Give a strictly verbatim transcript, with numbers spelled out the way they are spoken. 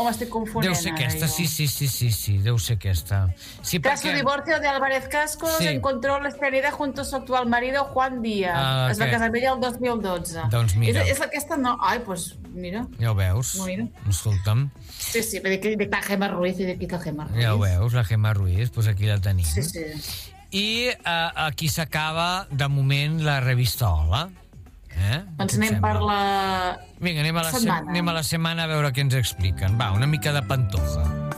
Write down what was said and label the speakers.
Speaker 1: o m'estic confonent?
Speaker 2: Deu ser aquesta, sí, sí, sí, sí, sí, deu ser aquesta. Sí,
Speaker 1: Tras su
Speaker 2: perquè...
Speaker 1: divorcio de Álvarez Cascos,
Speaker 2: Sí.
Speaker 1: encontró la serenidad junto a su actual marido, Juan Díaz.
Speaker 2: Ah,
Speaker 1: es va
Speaker 2: què?
Speaker 1: casar amb ella el dos mil dotze.
Speaker 2: Doncs mira.
Speaker 1: És, és aquesta, no? Ai, doncs, mira.
Speaker 2: Ja ho veus.
Speaker 1: Mira.
Speaker 2: Escolta'm.
Speaker 1: Sí, sí, de, de, de Gema Ruiz i de qui és la Gema Ruiz.
Speaker 2: Ja ho veus, la Gemma Ruiz, doncs aquí la tenim.
Speaker 1: Sí, sí.
Speaker 2: I uh, aquí s'acaba, de moment, la revista Hola. Eh?
Speaker 1: Doncs anem per la
Speaker 2: Vinga, anem a la
Speaker 1: setmana.
Speaker 2: Se anem a la setmana a veure què ens expliquen. Va, una mica de Pantoja.